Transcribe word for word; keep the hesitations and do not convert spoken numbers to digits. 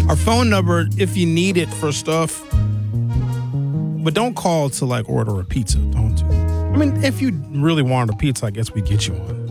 Our phone number, if you need it for stuff, but don't call to like order a pizza. Don't do. I mean, if you really wanted a pizza, I guess we get you one.